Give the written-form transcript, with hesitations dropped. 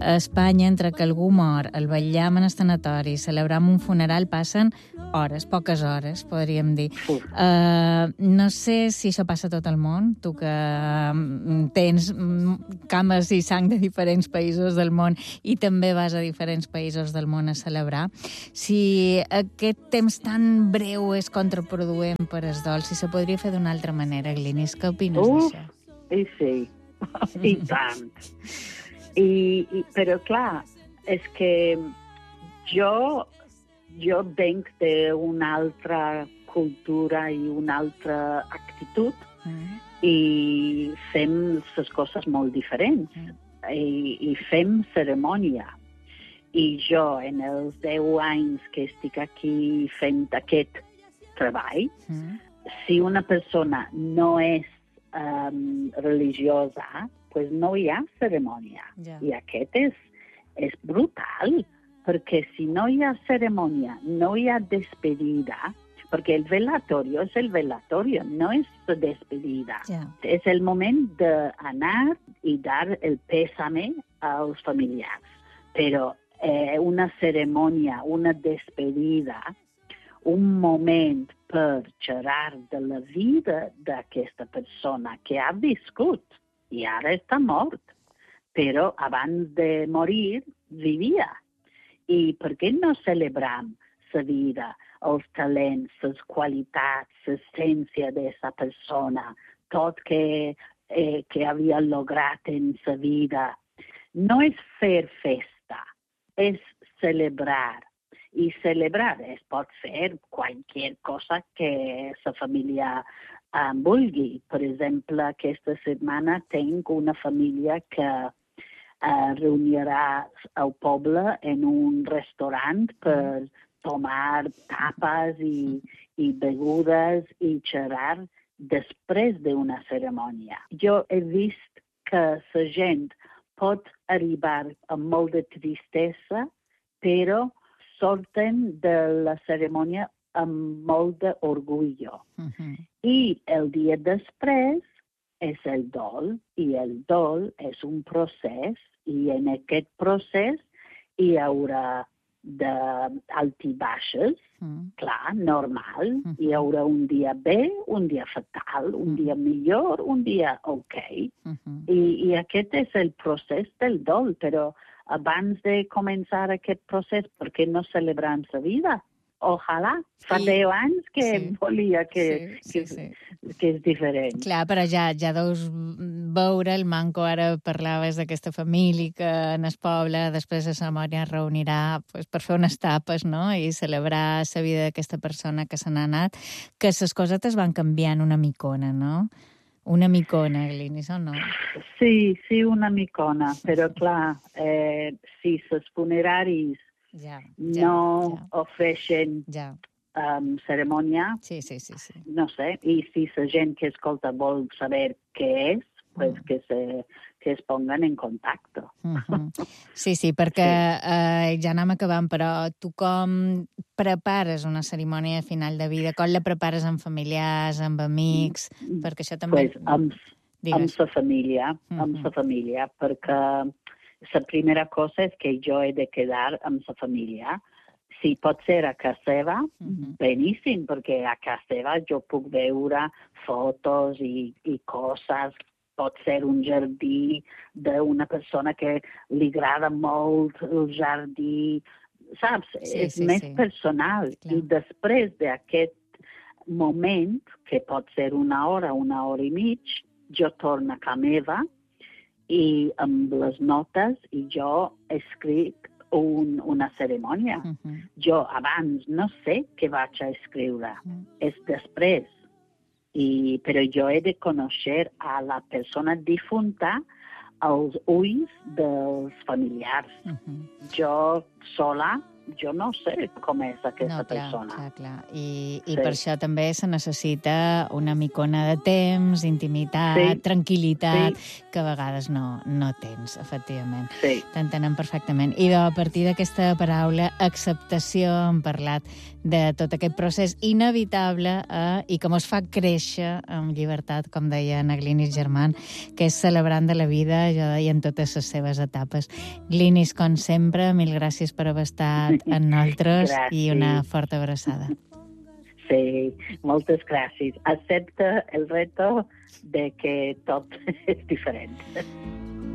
A Espanya, entre que algú mor, el vetllam en el tanatori, celebram un funeral, passen hores, poques hores, podríem dir. No sé si això passa a tot el món, tu que tens cames i sang de diferents països del món i també vas a diferents països del món a celebrar, si aquest temps tan breu és contraproduent per als dols, si se podria fer d'una altra manera, Glynis, què opines d'això? Sí, i tant. Però clar, és que jo venc d'una altra cultura i una altra actitud i fem les coses molt diferents i fem cerimònia. I jo, en els 10 anys que estic aquí fent aquest treball, si una persona no és religiosa, pues no hi ha cerimònia. I aquest és brutal, perquè si no hi ha cerimònia, no hi ha despedida, perquè el velatorio és el velatorio, no és despedida. És el moment d'anar i dar el pésame als familiars. Però una cerimònia, una despedida, un moment per xerrar de la vida d'aquesta persona que ha viscut i ara està mort, però abans de morir vivia. I per què no celebram la vida, els talents, les qualitats, l'essència d'aquesta persona, tot que havia lograt en la vida? No és fer festa, és celebrar. I celebrar es pot fer qualsevol cosa que la família vulgui. Per exemple, aquesta setmana tinc una família que reunirà el poble en un restaurant per tomar tapes i begudes i xerrar després d'una cerimònia. Jo he vist que la gent pot arribar amb molt de tristesa, però sorten de la cerimònia amb molt d'orgullo. I el dia després és el dol, i el dol és un procés, i en aquest procés hi haurà d'alt i baixes, clar, normal. Hi haurà un dia bé, un dia fatal, un dia millor, un dia ok. I aquest és el procés del dol, però abans de començar aquest procés, per què no celebrem la vida? Ojalà. Fa 10 anys que volia que és diferent. Clar, però ja deus veure el manco. Ara parlaves d'aquesta família que en el poble després de la mort es reunirà per fer unes tapes, no?, i celebrar la vida d'aquesta persona que se n'ha anat, que les cosetes van canviant una micona, no? Una micona, Glynis, o no? Sí, una micona, però clar, si els funeraris no ofereixen cerimònia, no sé, i si la gent que escolta vol saber què és, pues que es pongan en contacte. Sí, perquè ja anem acabant, però tu com prepares una cerimònia de final de vida? Com la prepares amb familiars, amb amics? Perquè això també... Amb la família, perquè la primera cosa és que jo he de quedar amb la família. Si pot ser a casa seva, beníssim, perquè a casa seva jo puc veure fotos i coses. Pot ser un jardí d'una persona que li agrada molt el jardí, saps? És més personal. I després d'aquest moment, que pot ser una hora i mig, jo torno a casa meva i amb les notes i jo escric una cerimònia. Jo abans no sé què vaig a escriure, és després. Però jo he de conèixer a la persona difunta als ulls dels familiars. Jo sola jo no sé com és aquesta persona. Clar. I per això també se necessita una micona de temps, intimitat, tranquil·litat, que a vegades no tens, efectivament. T'entenem perfectament. I a partir d'aquesta paraula, acceptació, hem parlat de tot aquest procés inevitable i que mos fa créixer amb llibertat, com deia na Glynis Germán, que és celebrant de la vida, jo deia, en totes les seves etapes. Glynis, com sempre, mil gràcies per haver estat amb nosaltres i una forta abraçada. Sí, moltes gràcies. Accepta el reto de que tot és diferent.